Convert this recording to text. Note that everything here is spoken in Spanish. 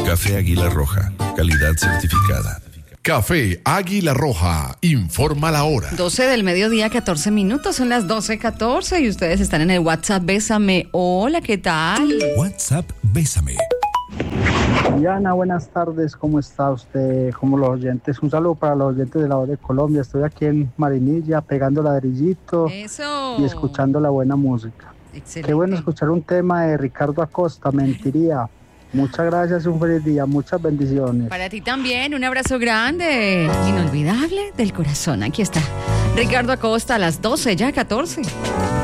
Café Águila Roja, calidad certificada. Café Águila Roja, informa la hora. 12 del mediodía, 14 minutos, son las 12:14 y ustedes están en el WhatsApp Bésame. Hola, ¿qué tal? WhatsApp Bésame. Diana, buenas tardes, ¿cómo está usted? ¿Cómo los oyentes? Un saludo para los oyentes de la voz de Colombia. Estoy aquí en Marinilla pegando ladrillito Eso. y escuchando la buena música. Excelente. Qué bueno escuchar un tema de Ricardo Acosta, Mentiría. Muchas gracias, un feliz día, muchas bendiciones. Para ti también, un abrazo grande, inolvidable del corazón. Aquí está Ricardo Acosta a las 12, ya 14.